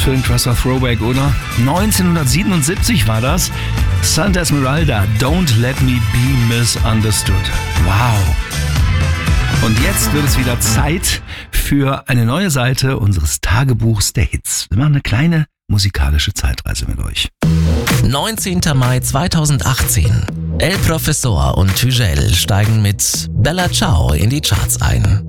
für ein krasser Throwback, oder? 1977 war das. Santa Esmeralda, Don't Let Me Be Misunderstood. Wow. Und jetzt wird es wieder Zeit für eine neue Seite unseres Tagebuchs der Hits. Wir machen eine kleine musikalische Zeitreise mit euch. 19. Mai 2018. El Professor und Tugel steigen mit Bella Ciao in die Charts ein.